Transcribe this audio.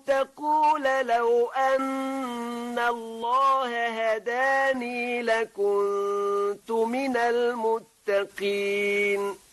تقول لو أن الله هداني لكنت من المتقين